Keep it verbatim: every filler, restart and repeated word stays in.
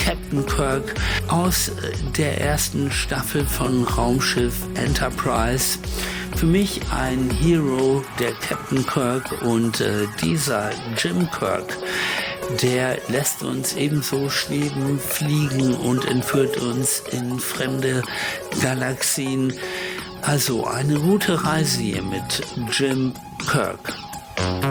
Captain Kirk aus der ersten Staffel von Raumschiff Enterprise. Für mich ein Hero, der Captain Kirk, und äh, dieser Jim Kirk, der lässt uns ebenso schweben, fliegen und entführt uns in fremde Galaxien. Also eine gute Reise hier mit Jim Kirk.